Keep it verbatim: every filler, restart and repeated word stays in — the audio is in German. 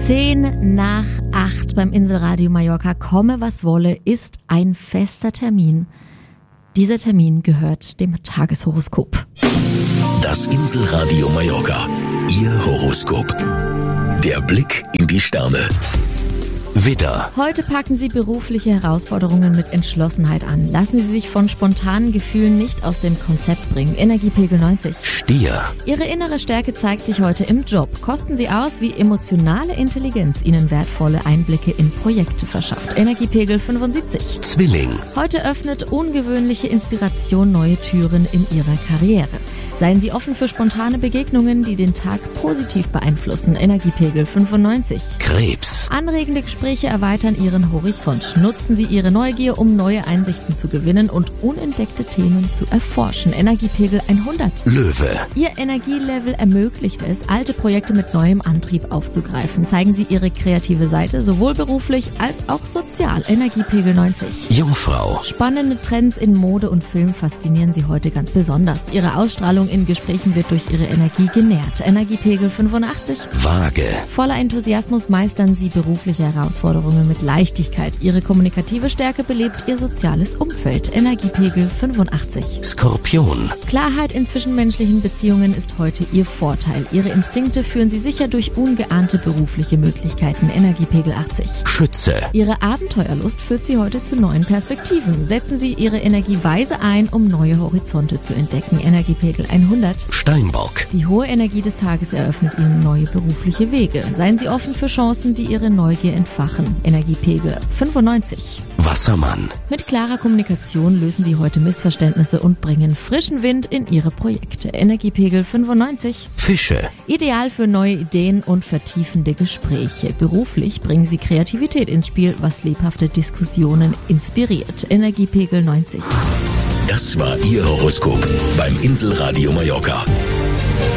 Zehn nach acht beim Inselradio Mallorca. Komme, was wolle, ist ein fester Termin. Dieser Termin gehört dem Tageshoroskop. Das Inselradio Mallorca. Ihr Horoskop. Der Blick in die Sterne. Widder. Heute packen Sie berufliche Herausforderungen mit Entschlossenheit an. Lassen Sie sich von spontanen Gefühlen nicht aus dem Konzept bringen. Energiepegel neunzig. Stier. Ihre innere Stärke zeigt sich heute im Job. Kosten Sie aus, wie emotionale Intelligenz Ihnen wertvolle Einblicke in Projekte verschafft. Energiepegel fünfundsiebzig. Zwilling. Heute öffnet ungewöhnliche Inspiration neue Türen in Ihrer Karriere. Seien Sie offen für spontane Begegnungen, die den Tag positiv beeinflussen. Energiepegel fünfundneunzig. Krebs. Anregende Gespräche erweitern Ihren Horizont. Nutzen Sie Ihre Neugier, um neue Einsichten zu gewinnen und unentdeckte Themen zu erforschen. Energiepegel hundert. Löwe. Ihr Energielevel ermöglicht es, alte Projekte mit neuem Antrieb aufzugreifen. Zeigen Sie Ihre kreative Seite sowohl beruflich als auch sozial. Energiepegel neunzig. Jungfrau. Spannende Trends in Mode und Film faszinieren Sie heute ganz besonders. Ihre Ausstrahlung in Gesprächen wird durch Ihre Energie genährt. Energiepegel fünfundachtzig. Waage. Voller Enthusiasmus meistern Sie berufliche Herausforderungen mit Leichtigkeit. Ihre kommunikative Stärke belebt Ihr soziales Umfeld. Energiepegel fünfundachtzig. Skorpion. Klarheit in zwischenmenschlichen Beziehungen ist heute Ihr Vorteil. Ihre Instinkte führen Sie sicher durch ungeahnte berufliche Möglichkeiten. Energiepegel achtzig. Schütze. Ihre Abenteuerlust führt Sie heute zu neuen Perspektiven. Setzen Sie Ihre Energie weise ein, um neue Horizonte zu entdecken. Energiepegel hundert. Steinbock. Die hohe Energie des Tages eröffnet Ihnen neue berufliche Wege. Seien Sie offen für Chancen, die Ihre Neugier entfachen. Energiepegel fünfundneunzig. Wassermann. Mit klarer Kommunikation lösen Sie heute Missverständnisse und bringen frischen Wind in Ihre Projekte. Energiepegel fünfundneunzig. Fische. Ideal für neue Ideen und vertiefende Gespräche. Beruflich bringen Sie Kreativität ins Spiel, was lebhafte Diskussionen inspiriert. Energiepegel neunzig. Das war Ihr Horoskop beim Inselradio Mallorca.